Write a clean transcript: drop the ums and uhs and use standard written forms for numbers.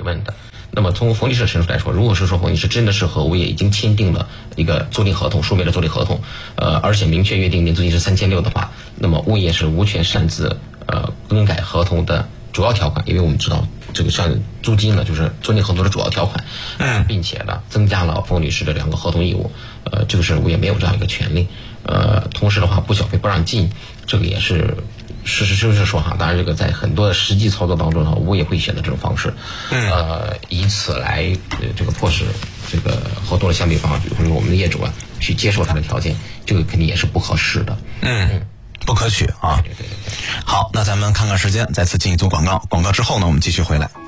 问的。那么从冯律师的陈述来说，如果是说冯律师真的是和物业已经签订了一个租赁合同，书面的租赁合同，而且明确约定年租金是3600的话，那么物业是无权擅自更改合同的主要条款，因为我们知道这个像租金呢，就是租赁合同的主要条款，并且呢增加了冯律师的2个合同义务，这个是物业没有这样一个权利。同时的话，不缴费不让进，这个也是实说哈，当然这个在很多的实际操作当中呢，物业会选择这种方式，以此来这个迫使这个合同的相比方，比如说我们的业主啊去接受他的条件，这个肯定也是不合适的。 不可取啊。 对。 好，那咱们看看时间，再次进一组广告，广告之后呢，我们继续回来。